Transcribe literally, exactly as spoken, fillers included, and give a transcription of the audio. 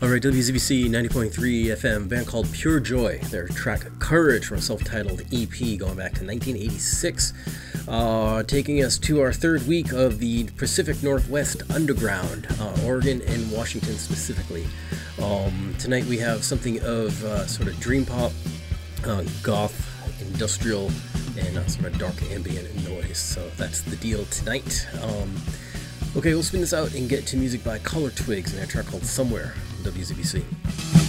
Alright, W Z B C ninety point three F M, band called Pure Joy. Their track Courage from a self-titled E P going back to nineteen eighty-six. Uh, taking us to our third week of the Pacific Northwest Underground, uh, Oregon and Washington specifically. Um, tonight we have something of uh, sort of dream pop, uh, goth, industrial, and uh, sort of dark ambient noise. So that's the deal tonight. Um, okay, we'll spin this out and get to music by Color Twigs and a track called Somewhere, W Z B C.